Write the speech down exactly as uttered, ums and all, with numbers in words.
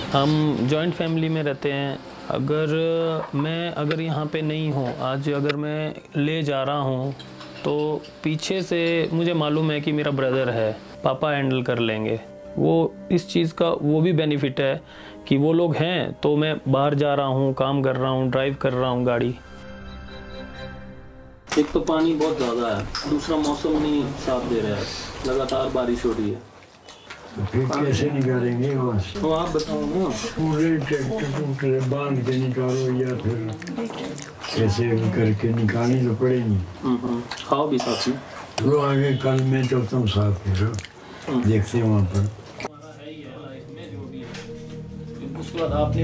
हम joint family में रहते हैं। अगर मैं अगर यहाँ पे नहीं हूँ, आज अगर मैं ले जा रहा हूँ तो पीछे से मुझे मालूम है कि मेरा ब्रदर है, पापा हैंडल कर लेंगे। वो इस चीज़ का वो भी बेनिफिट है कि वो लोग हैं तो मैं बाहर जा रहा हूँ, काम कर रहा हूँ, ड्राइव कर रहा हूँ गाड़ी। एक तो पानी बहुत ज़्यादा है, दूसरा मौसम नहीं साफ दे रहा है, लगातार बारिश हो रही है। तो फिर कैसे निकालेंगे वहाँ से? तो आप बताओ ना। पूरे ट्रैक्टर टूटले बांध के निकालो या फिर कैसे भी करके निकालनी तो पड़ेगी। खाओ भी साथ में। चलो आगे कल मैं चलता हूँ साथ में, देखते हैं वहाँ पर। उसके बाद आपने